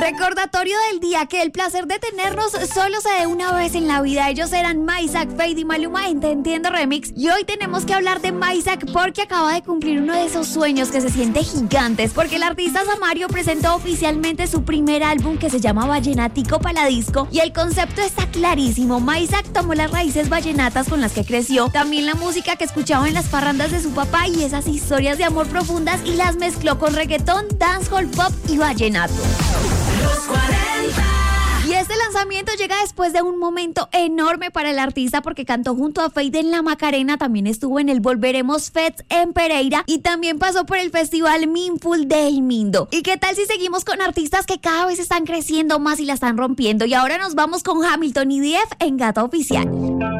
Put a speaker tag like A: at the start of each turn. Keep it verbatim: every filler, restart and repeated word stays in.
A: Recordatorio del día que el placer de tenernos solo se dé una vez en la vida. Ellos eran Maysak, Feid y Maluma en Te Entiendo Remix. Y hoy tenemos que hablar de Maysak porque acaba de cumplir uno de esos sueños que se siente gigantes. Porque el artista Samario presentó oficialmente su primer álbum que se llama Vallenatico Paladisco. Y el concepto está clarísimo. Maysak tomó las raíces vallenatas con las que creció, también la música que escuchaba en las parrandas de su papá y esas historias de amor profundas y las mezcló con reggaetón, dancehall, pop y vallenato.
B: Los cuarenta.
A: Y este lanzamiento llega después de un momento enorme para el artista porque cantó junto a Feid en La Macarena, también estuvo en el Volveremos Fest en Pereira y también pasó por el festival Mindful del Mindo. ¿Y qué tal si seguimos con artistas que cada vez están creciendo más y la están rompiendo? Y ahora nos vamos con Hamilton y D F en Gata Oficial.